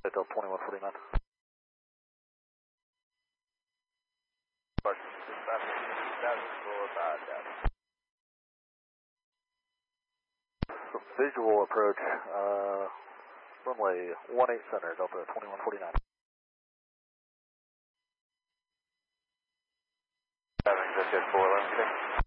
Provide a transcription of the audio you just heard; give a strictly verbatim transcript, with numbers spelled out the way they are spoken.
Delta twenty-one forty-nine. Visual approach, uh, runway one eight center, Delta twenty-one forty-nine. Having just four eleven six.